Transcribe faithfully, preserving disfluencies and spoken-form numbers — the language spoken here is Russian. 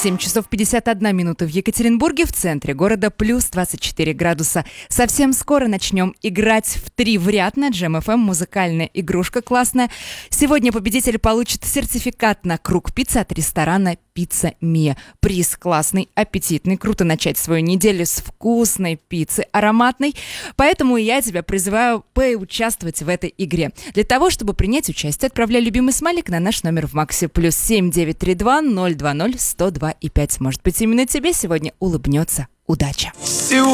семь часов пятьдесят одна минута в Екатеринбурге, в центре города плюс двадцать четыре градуса. Совсем скоро начнем играть в три в ряд на Джем эф эм. Музыкальная игрушка классная. Сегодня победитель получит сертификат на круг пиццы от ресторана «Пицца Мия». Приз классный, аппетитный. Круто начать свою неделю с вкусной пиццы, ароматной. Поэтому я тебя призываю поучаствовать в этой игре. Для того, чтобы принять участие, отправляй любимый смайлик на наш номер в Максе. Плюс семь девять три два ноль два ноль сто два и пять. Может быть, именно тебе сегодня улыбнется удача.